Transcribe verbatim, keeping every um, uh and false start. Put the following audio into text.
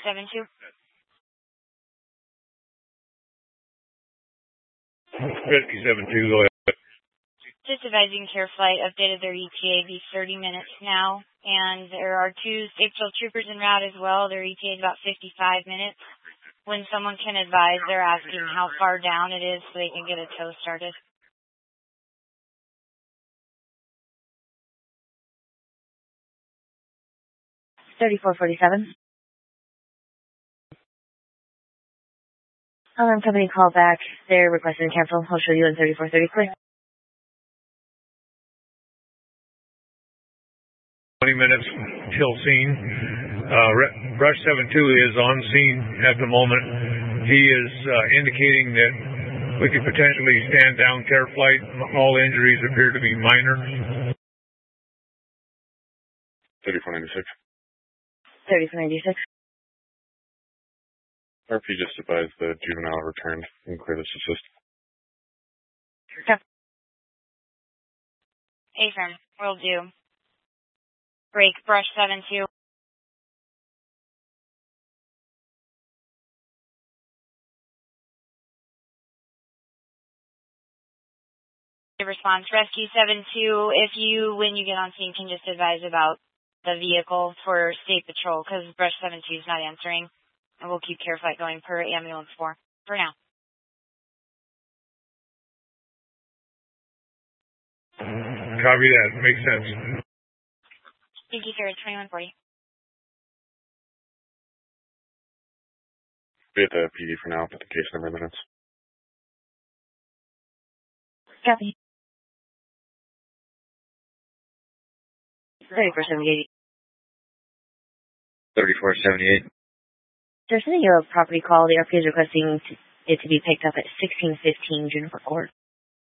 seven two. Rescue seven two, go ahead. Just advising Care Flight updated their E T A be thirty minutes now, and there are two State Patrol troopers en route as well. Their E T A is about fifty-five minutes. When someone can advise, they're asking how far down it is so they can get a tow started. thirty-four forty-seven. Alarm company call back. They're requesting to cancel. I'll show you in thirty-four thirty clear. twenty minutes till scene. Uh, Brush seven two is on scene at the moment. He is uh, indicating that we could potentially stand down Care Flight. All injuries appear to be minor. thirty-four ninety-six. thirty-four ninety-six. R P just advised the juvenile returned and cleared this assist. Okay. A-firm, will do. Break, Brush seven two. Response, Rescue seven two. If you, when you get on scene, can just advise about the vehicle for State Patrol, because Brush seven two is not answering, and we'll keep Care Flight going per ambulance four for now. Copy that. Makes sense. Thank you, sir. twenty-one forty. Be at the P D for now, but the case number minutes. Copy. thirty-four seventy-eight. thirty-four seventy-eight. They're sending you a property call. The R P is requesting it to be picked up at sixteen fifteen Juniper Court.